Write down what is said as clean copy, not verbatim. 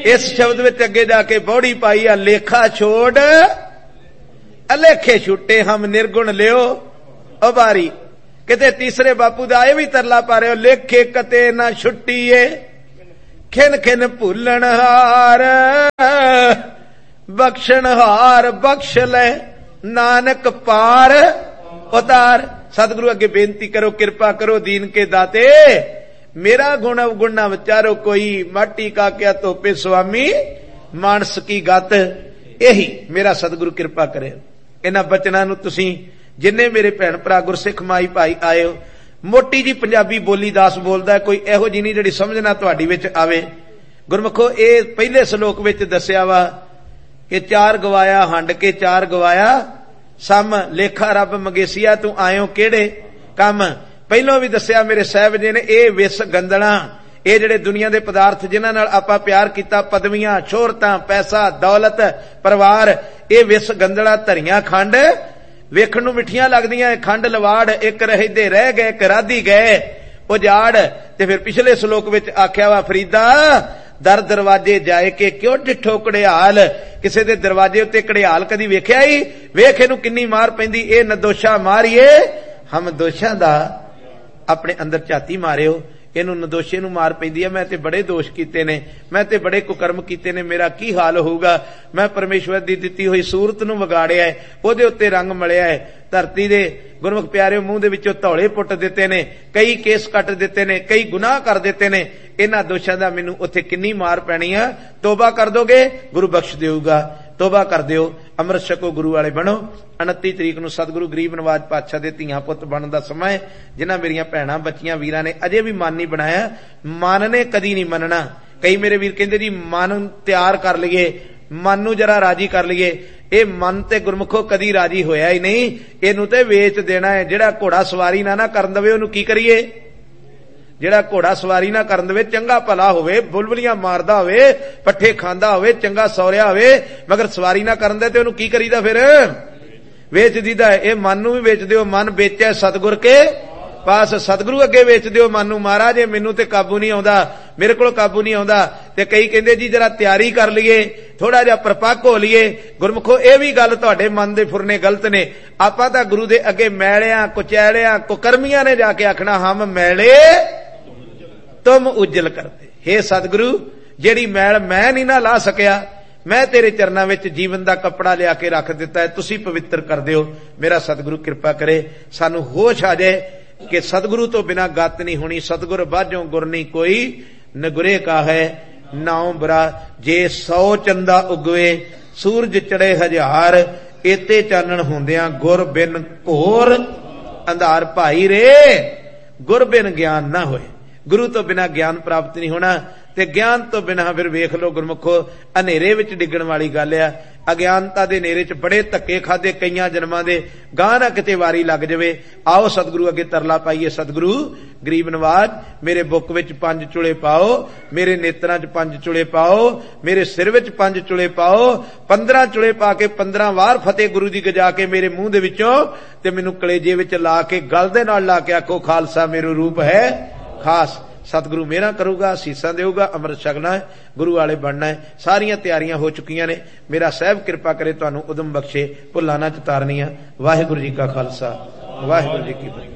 इस शब्द विच अगे जाके बौड़ी पाई आ, लेखा छोड़ अलेखे छुट्टे हम निर्गुण लियो उबारी। किते तीसरे बापू दा भी तरला पा रहे हो, लेखे कते ना छुट्टीए खिन खिन भूलन हार बख्शण हार बख्श ले नानक पार उतार। सतगुरु अगे बेनती करो, कृपा करो दीन के दाते, मेरा गुण अवगुण ना विचारो कोई, माटी का क्या तोपे स्वामी मानस की गत। यही मेरा सतगुरु कृपा करे। इन्हां बचनां नूं तुसीं जिन्ने मेरे भैन भरा गुरसिख माई भाई आए हो, मोटी जी पंजाबी बोली दास बोलदा है, कोई इहो जी नहीं जिहड़ी समझ ना तुहाडी विच आवे। गुरमुखो ये पहले श्लोक विच दस्सिया वा कि चार गवाया हंड के चार गवाया सम, लेखा रब मंगेसिया तू आयो केड़े कम। पहलों भी दस्सिया मेरे साहब जी ने, ये विस गंदना, ये जिहड़े दुनिया दे पदार्थ जिन्हां नाल आपां प्यार कीता, पदवियां शोहरतां पैसा दौलत परिवार, ये विस गंदड़ा धरियां खंड वेखण नूं मिठियां लगदियां, खंड लवाड़ एक रहदे रह गए एक राधी गए उजाड़। ते फिर पिछले श्लोक विच आख्या वा, फरीदा दर दरवाजे जाए के क्यों डिठो घड़ियाल। किसी दे दरवाजे उत्ते घड़ियाल कदी वेख्या ही? वेख इहनूं किन्नी मार पैंदी, ए नदोशा मारिए हम दोषां दा अपने अंदर झाती मारियो, इनू नदोशे नू मार पैंदी है। मैं ते बड़े दोष कीते ने, मैं ते बड़े कुकर्म कीते ने, मेरा की हाल होगा। मैं परमेश्वर दी दित्ती हुई सूरत नू विगाड़िया है, ओदे उत्ते रंग मलिया है। धरती दे गुरमुख प्यारे मूंह दे विचों धौले पुट दिते ने, कई केस कट दिते ने, कई गुनाह कर दिते ने। इन्हां दोषां दा मैनू उत्थे किन्नी मार पैनी है। तोबा कर दोगे गुरु बख्श देऊगा, तोबा कर दिओ, अमृत छको, गुरु वाले बनो। 29 तरीक नूं सतगुरु गरीब नवाज पातशाह दे धीआं पुत्त बनण दा समां है। जिन्हां मेरियां भैणां बच्चियां वीरां ने अजे भी मन नहीं बनाया, मन ने कदी नहीं मनना। कई मेरे वीर कहंदे जी मन तैयार कर लईए, मन नूं जरा राजी कर लईए। ये मन ते गुरमुखो कदी राजी होया ही नहीं, इहनूं ते वेच देना है। जिहड़ा घोड़ा सवारी ना करन देवे ओहनूं की करिए? जिहड़ा घोड़ा सवारी ना करन देवे, चंगा भला होवे, बुलबुलियां मारदा होवे, पट्ठे खांदा होवे, चंगा सौरिया होवे, मगर सवारी ना करन दे ते ओहनूं की करीदा? फिर वेच दीदा है। ये मन नूं भी वेच दिओ, मन बेचै सतगुर के पास, सतगुरु अगे वेच दिओ मन नूं। महाराज मैनू ते काबू नहीं आउंदा, मेरे कोल काबू नहीं आउंदा। ते कई कहंदे जी जरा तैयारी कर लईए, थोड़ा जिहा परपक्क हो लईए। गुरमुखो ये भी गल तुहाडे मन दे फुरने गलत ने। आपां तां गुरु दे अगे मैलियां कुचैलियां कुकर्मियां ने जाके आखना हम मैले तुम उज्जल करते। हे सतगुरु जेड़ी मैल मैं नहीं ना ला सकिया, मैं तेरे चरनां विच जीवन दा कपड़ा लिया के रख दिता है, तुसी पवित्र कर दिओ। मेरा सतगुरु कृपा करे, सानू होश आ जाए कि सतगुरु तो बिना गत नहीं होनी। सतगुर बाझों गुर नहीं कोई, नगुरे का है नाउ बरा। जे 100 चंदा उगवे सूरज चढ़े 1000, एते चानण होंदियां गुर बिन घोर अंधार। भाई रे गुर बिन ज्ञान ना होए, गुरु तो बिना ज्ञान प्राप्त नहीं होना, ते ज्ञान तो बिना फिर वेख लो गुरमुखो हनेरे विच डिगण वाली गल आ। अज्ञानता दे नेरे च बड़े धक्के खादे कईयां जन्मां दे, गां ना किते वारी लग जावे। आओ सतगुरु अगे तरला पाईए, सतगुरु गरीब नवाज मेरे बुक विच 5 चुले पाओ, मेरे नेत्रां च 5 चुले पाओ, मेरे सिर विच 5 चुले पाओ। 15 चुले पा के 15 वार फतेह गुरु दी गजा के मेरे मुंह दे विचों ते मैनू कलेजे विच ला के गल दे नाल ला के आखो खालसा मेरो रूप है खास। सतगुरु मेहरा करूगा, सीसा देऊगा, अमृत छकना है, गुरु वाले बनना है। सारियां तैयारियां हो चुकियां ने। मेरा साहब कृपा करे तुहानू उदम बख्शे, भुल्लां ना च तारनियां। वाहिगुरू जी का खालसा, वाहिगुरू जी की फतेह।